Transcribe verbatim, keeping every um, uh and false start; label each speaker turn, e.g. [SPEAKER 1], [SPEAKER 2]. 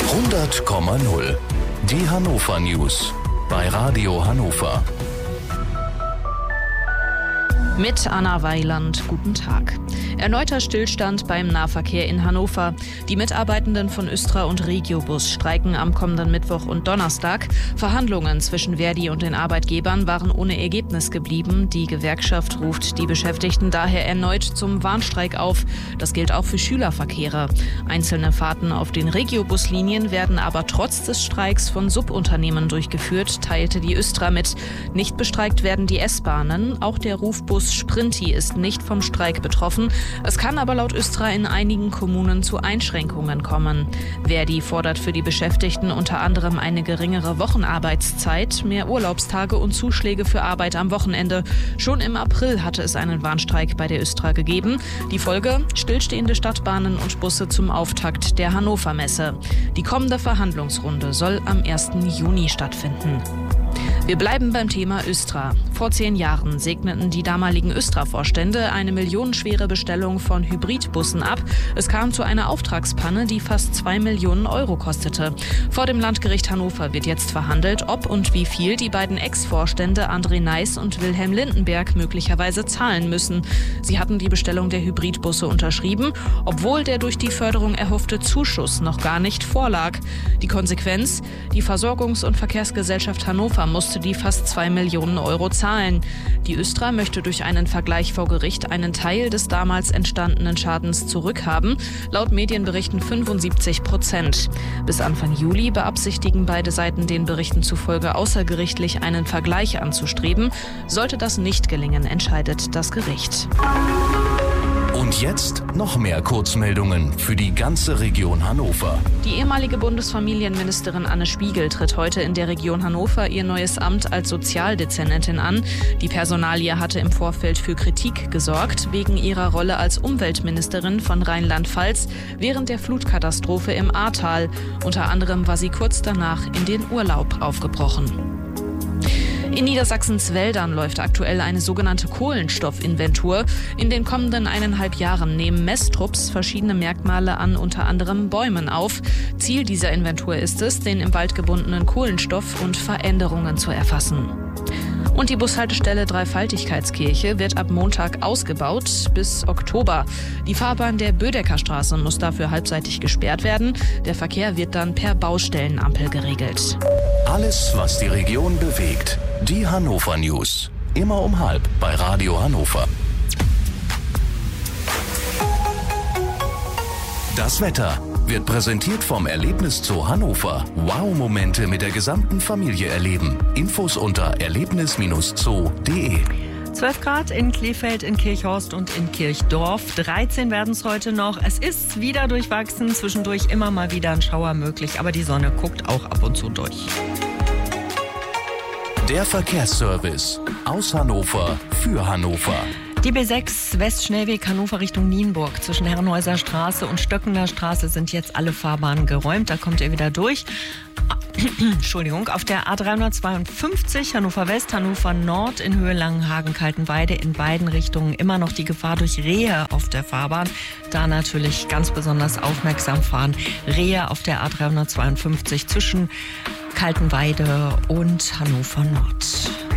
[SPEAKER 1] hundert Komma null. Die Hannover News bei Radio Hannover.
[SPEAKER 2] Mit Anna Weiland, guten Tag. Erneuter Stillstand beim Nahverkehr in Hannover. Die Mitarbeitenden von Östra und Regiobus streiken am kommenden Mittwoch und Donnerstag. Verhandlungen zwischen Verdi und den Arbeitgebern waren ohne Ergebnis geblieben. Die Gewerkschaft ruft die Beschäftigten daher erneut zum Warnstreik auf. Das gilt auch für Schülerverkehre. Einzelne Fahrten auf den Regiobuslinien werden aber trotz des Streiks von Subunternehmen durchgeführt, teilte die Östra mit. Nicht bestreikt werden die S-Bahnen. Auch der Rufbus Sprinti ist nicht vom Streik betroffen. Es kann aber laut Östra in einigen Kommunen zu Einschränkungen kommen. Verdi fordert für die Beschäftigten unter anderem eine geringere Wochenarbeitszeit, mehr Urlaubstage und Zuschläge für Arbeit am Wochenende. Schon im April hatte es einen Warnstreik bei der Östra gegeben. Die Folge: stillstehende Stadtbahnen und Busse zum Auftakt der Hannover Messe. Die kommende Verhandlungsrunde soll am ersten Juni stattfinden. Wir bleiben beim Thema Östra. Vor zehn Jahren segneten die damaligen Östra-Vorstände eine millionenschwere Bestellung von Hybridbussen ab. Es kam zu einer Auftragspanne, die fast zwei Millionen Euro kostete. Vor dem Landgericht Hannover wird jetzt verhandelt, ob und wie viel die beiden Ex-Vorstände André Neiß und Wilhelm Lindenberg möglicherweise zahlen müssen. Sie hatten die Bestellung der Hybridbusse unterschrieben, obwohl der durch die Förderung erhoffte Zuschuss noch gar nicht vorlag. Die Konsequenz: Die Versorgungs- und Verkehrsgesellschaft Hannover musste die fast zwei Millionen Euro zahlen. Die Östra möchte durch einen Vergleich vor Gericht einen Teil des damals entstandenen Schadens zurückhaben, laut Medienberichten fünfundsiebzig Prozent. Bis Anfang Juli beabsichtigen beide Seiten den Berichten zufolge außergerichtlich einen Vergleich anzustreben. Sollte das nicht gelingen, entscheidet das Gericht.
[SPEAKER 1] Und jetzt noch mehr Kurzmeldungen für die ganze Region Hannover.
[SPEAKER 2] Die ehemalige Bundesfamilienministerin Anne Spiegel tritt heute in der Region Hannover ihr neues Amt als Sozialdezernentin an. Die Personalie hatte im Vorfeld für Kritik gesorgt, wegen ihrer Rolle als Umweltministerin von Rheinland-Pfalz während der Flutkatastrophe im Ahrtal. Unter anderem war sie kurz danach in den Urlaub aufgebrochen. In Niedersachsens Wäldern läuft aktuell eine sogenannte Kohlenstoffinventur. In den kommenden eineinhalb Jahren nehmen Messtrupps verschiedene Merkmale an unter anderem Bäumen auf. Ziel dieser Inventur ist es, den im Wald gebundenen Kohlenstoff und Veränderungen zu erfassen. Und die Bushaltestelle Dreifaltigkeitskirche wird ab Montag ausgebaut bis Oktober. Die Fahrbahn der Bödecker-Straße muss dafür halbseitig gesperrt werden. Der Verkehr wird dann per Baustellenampel geregelt.
[SPEAKER 1] Alles, was die Region bewegt. Die Hannover News. Immer um halb bei Radio Hannover. Das Wetter wird präsentiert vom Erlebniszoo Hannover. Wow-Momente mit der gesamten Familie erleben. Infos unter erlebnis Bindestrich zoo punkt de.
[SPEAKER 3] zwölf Grad in Kleefeld, in Kirchhorst und in Kirchdorf. dreizehn werden es heute noch. Es ist wieder durchwachsen, zwischendurch immer mal wieder ein Schauer möglich, aber die Sonne guckt auch ab und zu durch.
[SPEAKER 1] Der Verkehrsservice aus Hannover für Hannover.
[SPEAKER 3] Die B sechs Westschnellweg Hannover Richtung Nienburg zwischen Herrenhäuser Straße und Stöckener Straße sind jetzt alle Fahrbahnen geräumt. Da kommt ihr wieder durch. Entschuldigung, auf der A dreihundertzweiundfünfzig Hannover West, Hannover Nord in Höhe Langenhagen, Kaltenweide in beiden Richtungen immer noch die Gefahr durch Rehe auf der Fahrbahn. Da natürlich ganz besonders aufmerksam fahren. Rehe auf der A dreihundertzweiundfünfzig zwischen Kaltenweide und Hannover Nord.